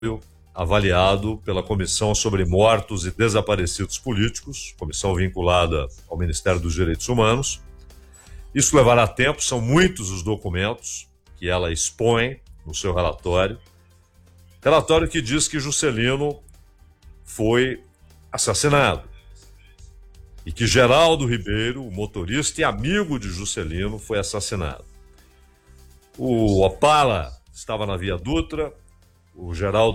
avaliado pela Comissão sobre Mortos e Desaparecidos Políticos, comissão vinculada ao Ministério dos Direitos Humanos. Isso levará tempo, são muitos os documentos que ela expõe no seu relatório. Relatório que diz que Juscelino foi assassinado e que Geraldo Ribeiro, o motorista e amigo de Juscelino, foi assassinado. O Opala estava na Via Dutra, o Geraldo